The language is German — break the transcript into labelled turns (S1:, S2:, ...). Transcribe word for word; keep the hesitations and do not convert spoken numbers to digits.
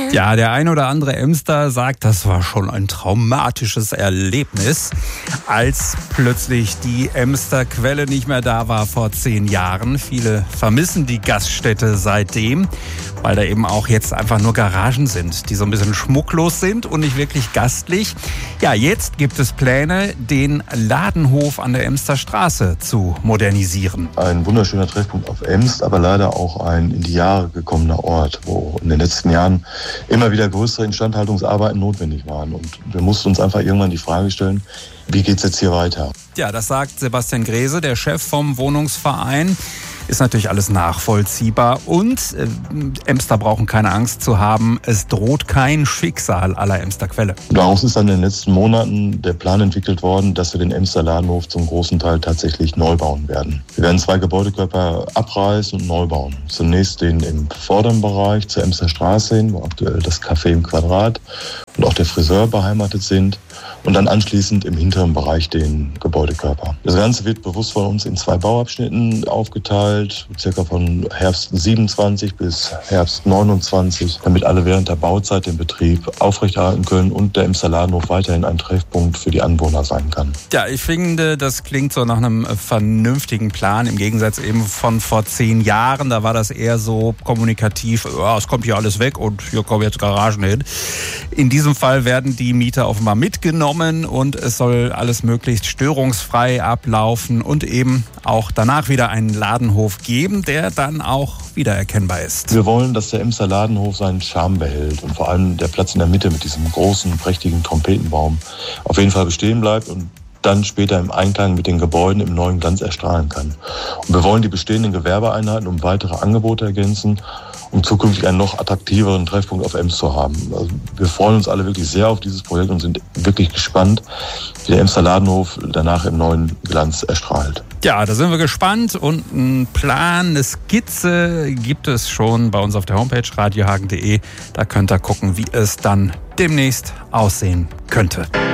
S1: Ja, der ein oder andere Emster sagt, das war schon ein traumatisches Erlebnis, als plötzlich die Emsterquelle nicht mehr da war vor zehn Jahren. Viele vermissen die Gaststätte seitdem, weil da eben auch jetzt einfach nur Garagen sind, die so ein bisschen schmucklos sind und nicht wirklich gastlich. Ja, jetzt gibt es Pläne, den Ladenhof an der Emsterstraße zu modernisieren.
S2: Ein wunderschöner Treffpunkt auf Emst, aber leider auch ein in die Jahre gekommener Ort, wo in den letzten Jahren immer wieder größere Instandhaltungsarbeiten notwendig waren. Und wir mussten uns einfach irgendwann die Frage stellen, wie geht's jetzt hier weiter?
S1: Ja, das sagt Sebastian Grese, der Chef vom Wohnungsverein. Ist natürlich alles nachvollziehbar und äh, Emster brauchen keine Angst zu haben, es droht kein Schicksal à la Emsterquelle.
S2: Daraus ist dann in den letzten Monaten der Plan entwickelt worden, dass wir den Emster Ladenhof zum großen Teil tatsächlich neu bauen werden. Wir werden zwei Gebäudekörper abreißen und neu bauen. Zunächst den im vorderen Bereich zur Emster Straße hin, wo aktuell das Café im Quadrat und auch der Friseur beheimatet sind. Und dann anschließend im hinteren Bereich den Gebäudekörper. Das Ganze wird bewusst von uns in zwei Bauabschnitten aufgeteilt, circa von Herbst siebenundzwanzig bis Herbst neunundzwanzig, damit alle während der Bauzeit den Betrieb aufrechterhalten können und der Emster Ladenhof weiterhin ein Treffpunkt für die Anwohner sein kann.
S1: Ja, ich finde, das klingt so nach einem vernünftigen Plan, im Gegensatz eben von vor zehn Jahren. Da war das eher so kommunikativ, ja, es kommt hier alles weg und hier kommen jetzt Garagen hin. In diesem Fall werden die Mieter offenbar mitgenommen und es soll alles möglichst störungsfrei ablaufen und eben auch danach wieder einen Ladenhof geben, der dann auch wiedererkennbar ist.
S2: Wir wollen, dass der Emster Ladenhof seinen Charme behält und vor allem der Platz in der Mitte mit diesem großen, prächtigen Trompetenbaum auf jeden Fall bestehen bleibt und dann später im Einklang mit den Gebäuden im neuen Glanz erstrahlen kann. Und wir wollen die bestehenden Gewerbeeinheiten um weitere Angebote ergänzen, um zukünftig einen noch attraktiveren Treffpunkt auf Emst zu haben. Also wir freuen uns alle wirklich sehr auf dieses Projekt und sind wirklich gespannt, wie der Emster Ladenhof danach im neuen Glanz erstrahlt.
S1: Ja, da sind wir gespannt und einen Plan, eine Skizze gibt es schon bei uns auf der Homepage radiohagen punkt de. Da könnt ihr gucken, wie es dann demnächst aussehen könnte.